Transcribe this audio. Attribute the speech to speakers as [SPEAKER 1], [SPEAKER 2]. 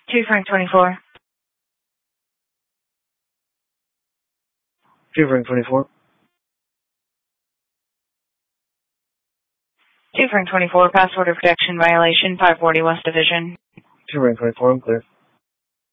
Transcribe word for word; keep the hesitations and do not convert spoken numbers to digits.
[SPEAKER 1] two Frank twenty-four.
[SPEAKER 2] two Frank twenty-four.
[SPEAKER 1] two Frank twenty-four, pass order protection violation, five forty West Division.
[SPEAKER 2] two Frank twenty-four, I'm clear.